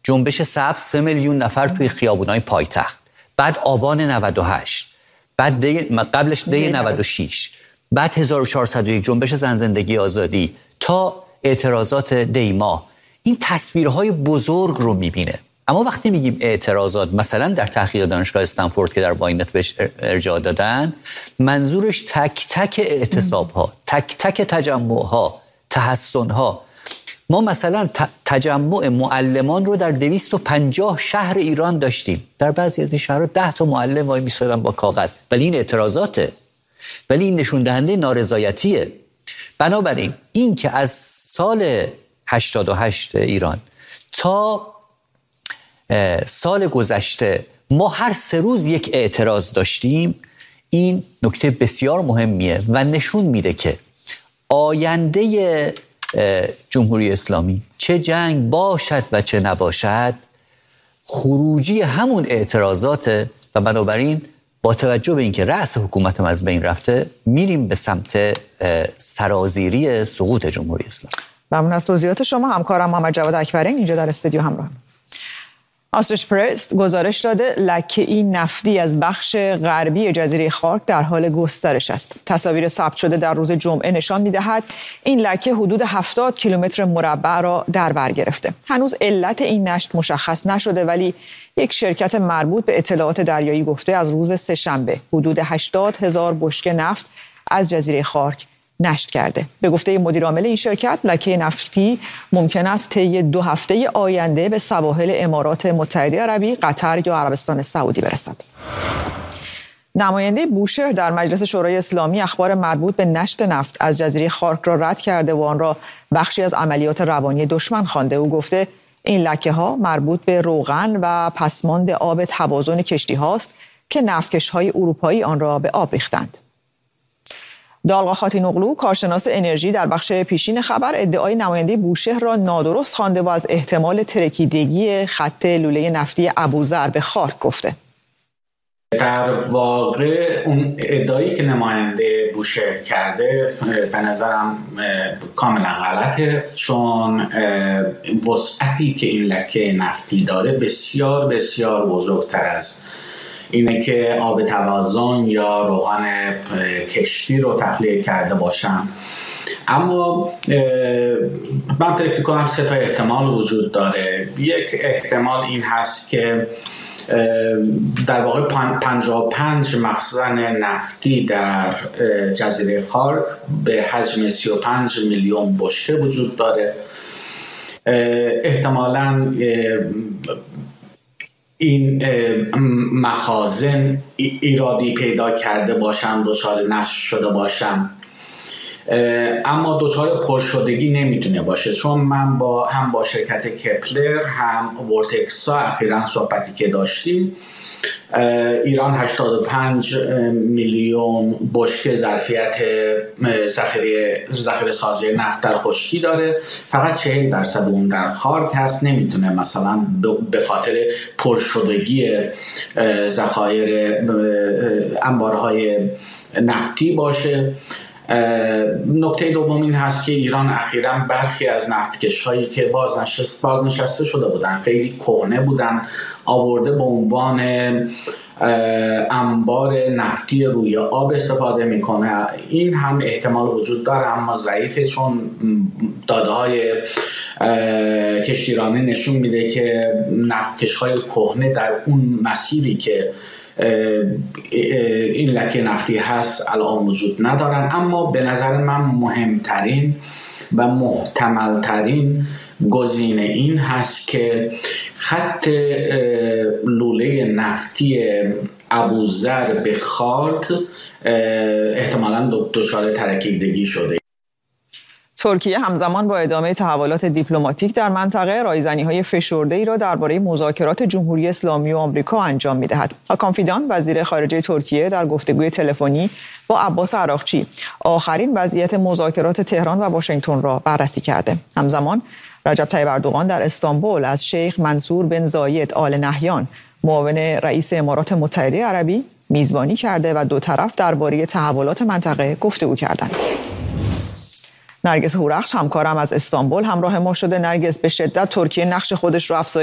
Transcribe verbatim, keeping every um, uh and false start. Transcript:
جنبش سبز سه میلیون نفر توی خیابونای پایتخت، بعد آبان نود و هشت، بعد دی... قبلش دی نود و شش، بعد هزار و چهارصد و یک جنبش زن زندگی آزادی تا اعتراضات دیما. این تصویرهای بزرگ رو میبینه. اما وقتی میگیم اعتراضات، مثلا در تحقیق دانشگاه استنفورد که در واینت بهش ارجاع دادن، منظورش تک تک اعتصاب‌ها، تک تک تجمع‌ها، تحصن‌ها. ما مثلا تجمع معلمان رو در دویست و پنجاه شهر ایران داشتیم. در بعضی از این شهرها ده تا معلم وای می‌ایستادن با کاغذ، ولی این اعتراضاته، ولی این نشون دهنده نارضایتیه. بنابراین این که از سال هشتاد و هشت ایران تا سال گذشته ما هر سه روز یک اعتراض داشتیم، این نکته بسیار مهمیه و نشون میده که آینده جمهوری اسلامی چه جنگ باشد و چه نباشد خروجی همون اعتراضاته. و بنابراین با توجه به اینکه رأس حکومت هم از بین رفته، میریم به سمت سرازیری سقوط جمهوری اسلامی. ممنون از توضیحات شما. همکارم محمد جواد اکبرین اینجا در استودیو همراه. آستریش پرس گزارش داده لکه‌ای نفتی از بخش غربی جزیره خارک در حال گسترش است. تصاویر ثبت شده در روز جمعه نشان می‌دهد این لکه حدود هفتاد کیلومتر مربع را در بر گرفته. هنوز علت این نشت مشخص نشده، ولی یک شرکت مربوط به اطلاعات دریایی گفته از روز سه‌شنبه حدود هشتاد هزار بشکه نفت از جزیره خارک نشت کرده. به گفته مدیر عامل این شرکت، لکه نفتی ممکن است طی دو هفته آینده به سواحل امارات متحده عربی، قطر یا عربستان سعودی برسد. نماینده بوشهر در مجلس شورای اسلامی اخبار مربوط به نشت نفت از جزیره خارک را رد کرده و آن را بخشی از عملیات روانی دشمن خوانده. او گفته این لکه ها مربوط به روغن و پسماند آب توازن کشتی هاست که نفتکش های اروپایی آن را به آب ریختند. دالغا خاتینوغلو، کارشناس انرژی، در بخش پیشین خبر ادعای نماینده بوشهر را نادرست خوانده و از احتمال ترکیدگی خط لوله نفتی ابوذر به خارک گفته. در واقع اون ادعایی که نماینده بوشهر کرده به نظرم کاملا غلطه، چون وسعتی که این لکه نفتی داره بسیار بسیار بزرگتر از اینه که آب توازن یا روغن کشتی رو تخلیه کرده باشن. اما من فکر می‌کنم سه تا احتمال وجود داره. یک احتمال این هست که در واقع پنجاه و پنج مخزن نفتی در جزیره خارک به حجم سی و پنج میلیون بشکه وجود داره. احتمالاً این مخازن ایرادی پیدا کرده باشن، دچار نشت شده باشن، اما دچار پرشدگی نمیتونه باشه، چون من با هم با شرکت کپلر هم ورتکسا اخیراً صحبتی که داشتیم، ایران هشتاد و پنج میلیون بشکه ظرفیت ذخیره ذخیره سازی نفت در خشکی داره، فقط چهل درصد اون در خارک هست. نمیتونه مثلا به خاطر پرشدگی ذخایر انبارهای نفتی باشه. نکته دوم این هست که ایران اخیراً برخی از نفتکش هایی که بازنشست بازنشسته شده بودن، خیلی کهنه بودن، آورده به عنوان انبار نفتی روی آب استفاده میکنه. این هم احتمال وجود داره اما ضعیفه، چون داده های کشتیرانی نشون میده که نفتکش های کهنه در اون مسیری که این لکه نفتی هست الان وجود ندارن. اما به نظر من مهمترین و محتملترین گزینه این هست که خط لوله نفتی ابوذر به خارک احتمالاً دچار ترکیدگی شده. ترکیه همزمان با ادامه تحولات دیپلماتیک در منطقه رایزنی‌های فشرده‌ای را درباره مذاکرات جمهوری اسلامی و آمریکا انجام می‌دهد. هاکان فیدان، وزیر خارجه ترکیه، در گفتگوی تلفنی با عباس عراقچی آخرین وضعیت مذاکرات تهران و واشنگتن را بررسی کرده. همزمان رجب طیب اردوغان در استانبول از شیخ منصور بن زاید آل نهیان، معاون رئیس امارات متحده عربی، میزبانی کرده و دو طرف درباره تحولات منطقه گفتگو کردند. نرگس هورخش همکارم از استانبول همراه ما شده. نرگس، به شدت ترکیه نقش خودش رو افزایش